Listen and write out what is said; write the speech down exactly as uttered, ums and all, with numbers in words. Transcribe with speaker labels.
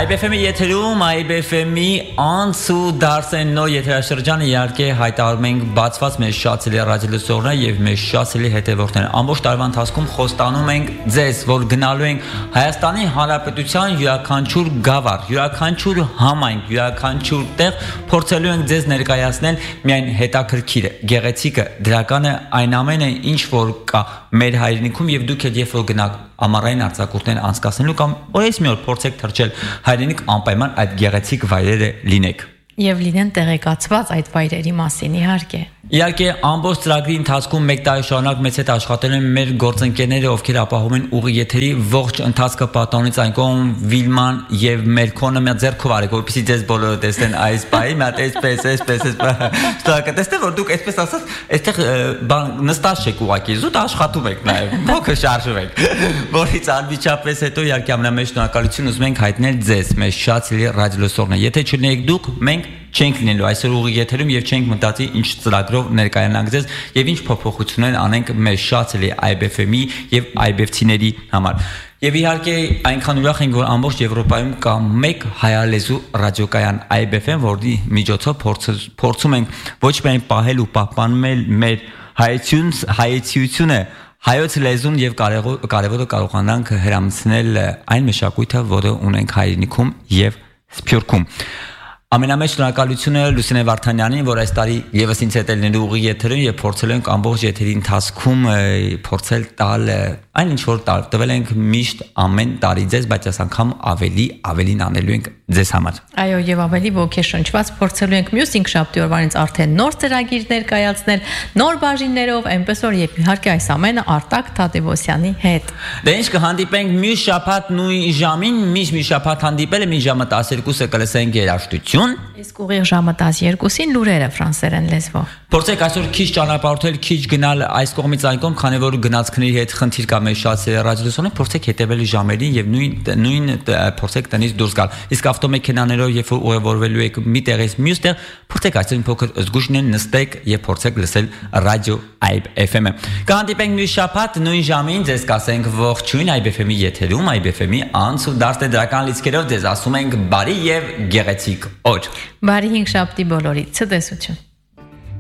Speaker 1: I B F M-ի եթերում I B F M-ի անց ու դարձեն նոր եթերաշրջանը իհարկե հայտարարում ենք բացված մեր շատ սիրելի ռադիոլսողները եւ մեր շատ սիրելի հետևորդները ամբողջ տարվա ընթացքում խոստանում ենք ձեզ որ գնալու ենք Հայաստանի Հանրապետության յուրաքանչյուր գավառ յուրաքանչյուր համայնք յուրաքանչյուր տեղ փորձելու ենք ձեզ ներկայացնել միայն հետաքրքիրը գեղեցիկը դրականը այն ամենը ինչ որ կա մեր հայրենիքում եւ դուք երբ որ գնաք ամառային արձակուրդներ անցկացնելու կամ օրես մի օր փորձեք թռչել հայրենիք անպայման այդ գեղեցիկ վայրերը լինեք
Speaker 2: եւ լինեն տեղեկացված այդ վայրերի մասին իհարկե
Speaker 1: Իհարկե ամբողջ ծրագրի ընթացքում մեկ տարի շարունակ մեծ հետ աշխատել են մեր գործընկերները ովքեր ապահովում են ուղի եթերի ողջ ընթացքը պատանից այն կողմ Վիլման եւ Մերքոնը մի ձեռքով արեք որպեսզի ձեզ բոլորը տեսնեն այս բայի մի հատ էսպես էսպես էսպես ստակա տեսնեք որ դուք էսպես ասած այստեղ բան նստած չեք ուղակի զուտ աշխատում եք նաեւ փոքր շարժում եք որից անմիջապես հետո իհարկե ամենամեծ շնորհակալություն ուզում ենք հայտնել ձեզ մեր շատ սիրելի ռադիոլսողներ եթե չլինեք դուք մենք չենք լինելու այսօր ուղի եթերում եւ չենք մտածի ինչ ծրագրով ներկայանանք ձեզ եւ ինչ փոփոխություններ անենք մեր շատ սիրելի I B F M-ի եւ I B F C-ների համար Եվ իհարկե այնքան ուրախ ենք որ ամբողջ Եվրոպայում կա մեկ հայալեզու ռադիոկայան I B F M որի միջոցով փորձում ենք ոչ միայն պահել ու պահպանել մեր հայություն հայեցիությունը հայոց լեզուն եւ կարևորը կարողանանք հրամցնել այն մշակույթը որը ունենք հայրենիքում եւ Սփյուռքում Ամենամեծ շնորհակալությունը Լուսինե Վարդանյանին, որ այս տարի եւս ինձ հետ ելնելու ուղի եթերին եւ փորձել ենք ամբողջ եթերի ընթացքում փորձել տալ այն ինչ որ տվել ենք միշտ ամեն տարի ձեզ, բայց այս անգամ ավելի ավելին անելու ենք ձեզ համար։
Speaker 2: Այո, եւ ավելի ոգեշնչված փորձելու ենք մյուս ինքշաբթի օրվանից արդեն նոր ծրագիր ներկայացնել, նոր բաժիններով, այնպես որ եւ իհարկե այս ամենը Արտակ Թադևոսյանի հետ։
Speaker 1: Դե ինչ կհանդիպենք մյուս շաբաթ նույն ժամին, միշտ մի շաբաթ հանդիպել է մի ժամը տասներկուսը կլսենք երաժշտություն
Speaker 2: Իսկ ուղիղ ժամը տասներկուսին լուրերը ֆրանսերեն լեզվով։
Speaker 1: Փորձեք այսօր քիչ ճանապարհորդել, քիչ գնալ այս կողմից այն կողմ, քանի որ գնացքների հետ խնդիր կա մեր շատ ռադիոլսոնը, փորձեք հետևել ժամերին եւ նույն նույն փորձեք տնից դուրս գալ։ Իսկ ավտոմեքենաներով երբ որ ուղևորվելու եք մի տեղից մյուս տեղ, փորձեք այսօր փոքր զգուշներ նստեք եւ փորձեք լսել ռադիո I B F M-ը։ Կհանդիպենք մյուս շաբաթ նույն ժամին, ձեզ կասենք ողջույն I B F M-ի եթերում, I B F M-ի անց ու դարձ դրական լիցքերով ձեզ ասում ենք բարի եւ գեղեցիկ օր։
Speaker 2: Բարի հինգշաբթի բոլորիդ ցտեսություն